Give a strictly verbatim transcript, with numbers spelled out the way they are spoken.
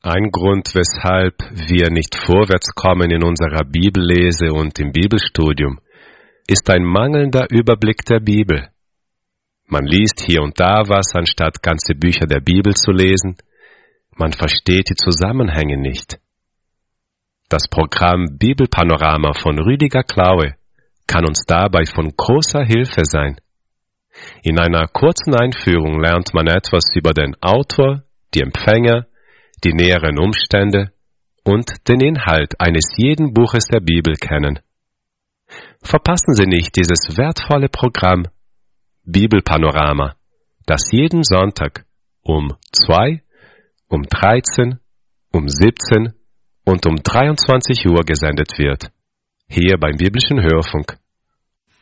Ein Grund, weshalb wir nicht vorwärts kommen in unserer Bibellese und im Bibelstudium, ist ein mangelnder Überblick der Bibel. Man liest hier und da was, anstatt ganze Bücher der Bibel zu lesen. Man versteht die Zusammenhänge nicht. Das Programm Bibelpanorama von Rüdiger Klaue kann uns dabei von großer Hilfe sein. In einer kurzen Einführung lernt man etwas über den Autor, die Empfänger, die näheren Umstände und den Inhalt eines jeden Buches der Bibel kennen. Verpassen Sie nicht dieses wertvolle Programm Bibelpanorama, das jeden Sonntag um zwei, um dreizehn, um siebzehn und um dreiundzwanzig Uhr gesendet wird, hier beim Biblischen Hörfunk.